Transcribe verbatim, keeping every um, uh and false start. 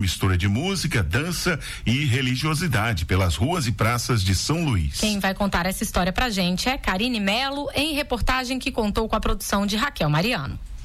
mistura de música, dança e religiosidade pelas ruas e praças de São Luís. Quem vai contar essa história pra gente é Karine Melo, em reportagem que contou com a produção de Raquel Mariano.